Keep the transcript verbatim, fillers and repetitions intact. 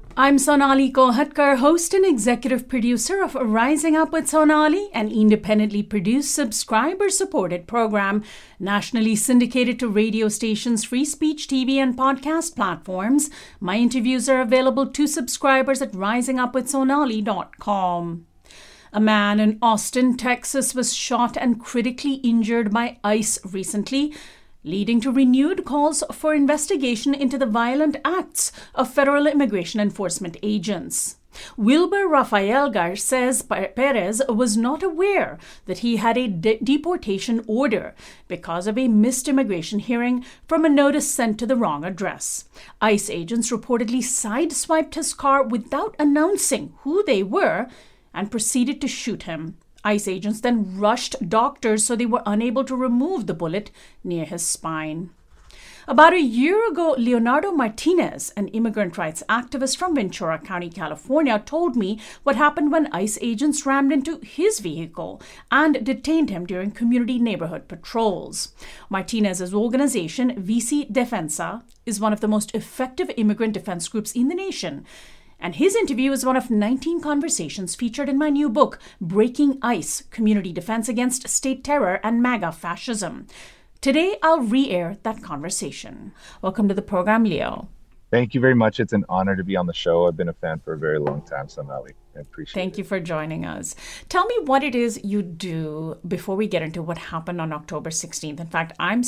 I'm Sonali Kohatkar, host and executive producer of Rising Up with Sonali, an independently produced, subscriber-supported program nationally syndicated to radio stations, free speech T V, and podcast platforms. My interviews are available to subscribers at rising up with sonali dot com. A man in Austin, Texas was shot and critically injured by ICE recently, leading to renewed calls for investigation into the violent acts of federal immigration enforcement agents. Wilber Rafael says Perez was not aware that he had a de- deportation order because of a missed immigration hearing from a notice sent to the wrong address. ICE agents reportedly sideswiped his car without announcing who they were and proceeded to shoot him. ICE agents then rushed doctors so they were unable to remove the bullet near his spine. About a year ago, Leonardo Martinez, an immigrant rights activist from Ventura County, California, told me what happened when ICE agents rammed into his vehicle and detained him during community neighborhood patrols. Martinez's organization, V C Defensa, is one of the most effective immigrant defense groups in the nation. And his interview is one of nineteen conversations featured in my new book, Breaking ICE, Community Defense Against State Terror and MAGA Fascism. Today, I'll re-air that conversation. Welcome to the program, Leo. Thank you very much. It's an honor to be on the show. I've been a fan for a very long time, Sonali. I appreciate Thank it. Thank you for joining us. Tell me what it is you do before we get into what happened on October sixteenth. In fact, I'm